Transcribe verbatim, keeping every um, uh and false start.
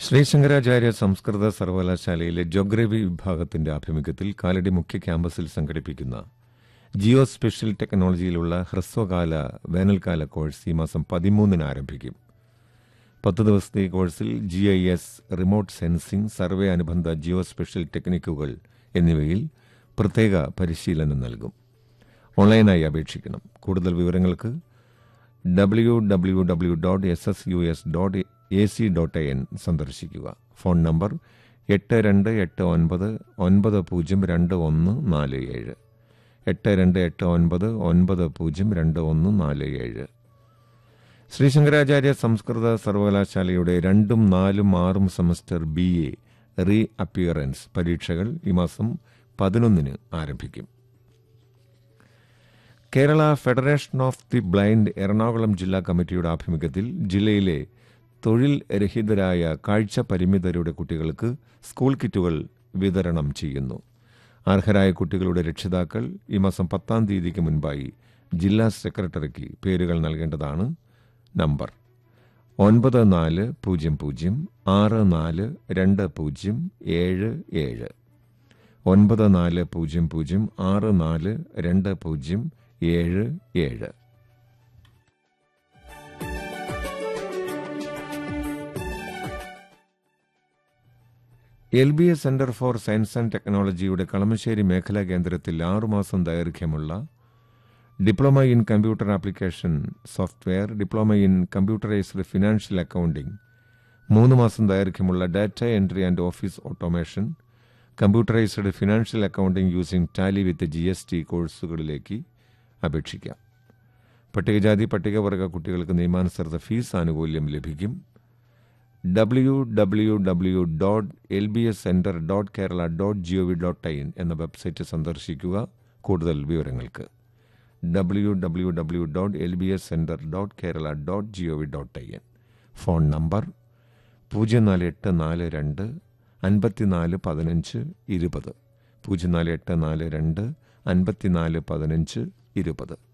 ശ്രീശങ്കരാചാര്യ സംസ്കൃത സർവകലാശാലയിലെ ജോഗ്രഫി വിഭാഗത്തിന്റെ ആഭിമുഖ്യത്തിൽ കാലടി മുഖ്യ ക്യാമ്പസിൽ സംഘടിപ്പിക്കുന്ന ജിയോ സ്പെഷ്യൽ ടെക്നോളജിയിലുള്ള ഹ്രസ്വകാല വേനൽക്കാല കോഴ്സ് ഈ മാസം പതിമൂന്നിന് ആരംഭിക്കും. പത്ത് ദിവസത്തെ കോഴ്സിൽ G I S, remote sensing, survey അനുബന്ധ ജിയോ സ്പെഷ്യൽ ടെക്നിക്കുകൾ എന്നിവയിൽ പ്രത്യേക പരിശീലനം നൽകും. ഓൺലൈനായി അപേക്ഷിക്കണം. കൂടുതൽ വിവരങ്ങൾക്ക് W W W dot S S U S dot A C dot I N സന്ദർശിക്കുക. ഫോൺ നമ്പർ എട്ട് രണ്ട് എട്ട് ഒൻപത് ഒൻപത് പൂജ്യം രണ്ട് ഒന്ന് നാല് ഏഴ് എട്ട് രണ്ട് എട്ട് ഒൻപത് ഒൻപത് പൂജ്യം രണ്ട് ഒന്ന് നാല് ഏഴ്. ശ്രീശങ്കരാചാര്യ സംസ്കൃത സർവകലാശാലയുടെ രണ്ടും നാലും ആറും semester B A re appearance പരീക്ഷകൾ ഈ മാസം പതിനൊന്നിന് ആരംഭിക്കും. Kerala federation of the blind Ernakulam ജില്ലാ കമ്മിറ്റിയുടെ ആഭിമുഖ്യത്തിൽ ജില്ലയിലെ തൊഴിൽ രഹിതരായ കാഴ്ച പരിമിതരുടെ കുട്ടികൾക്ക് സ്കൂൾ കിറ്റുകൾ വിതരണം ചെയ്യുന്നു. അർഹരായ കുട്ടികളുടെ രക്ഷിതാക്കൾ ഈ മാസം പത്താം തീയതിക്ക് മുൻപായി ജില്ലാ സെക്രട്ടറിക്ക് പേരുകൾ നൽകേണ്ടതാണ്. നമ്പർ ഒൻപത് നാല് പൂജ്യം പൂജ്യം ആറ് നാല് രണ്ട് പൂജ്യം ഏഴ് ഏഴ് ഒൻപത് നാല് പൂജ്യം പൂജ്യം ആറ് നാല് രണ്ട് പൂജ്യം ഏഴ് ഏഴ്. L B S centre for science and ടെക്നോളജിയുടെ കളമശ്ശേരി മേഖലാ കേന്ദ്രത്തിൽ ആറുമാസം ദൈർഘ്യമുള്ള diploma in computer application software, diploma in computerised financial accounting, മൂന്ന് മാസം ദൈർഘ്യമുള്ള data entry and office automation, computerised financial accounting using Tally with G S T കോഴ്സുകളിലേക്ക് അപേക്ഷിക്കാം. പട്ടികജാതി പട്ടികവർഗ കുട്ടികൾക്ക് നിയമാനുസൃത ഫീസ് ആനുകൂല്യം ലഭിക്കും. W W W dot L B S centre dot Kerala dot G O V dot I N എന്ന website സന്ദർശിക്കുക. കൂടുതൽ വിവരങ്ങൾക്ക് W W W dot L B S centre dot Kerala dot G O V dot I N. Phone number പൂജ്യം നാല് എട്ട് നാല് രണ്ട് അൻപത്തിനാല് പതിനഞ്ച് ഇരുപത് പൂജ്യം നാല് എട്ട് നാല് രണ്ട് അൻപത്തിനാല് പതിനഞ്ച് ഇരുപത്.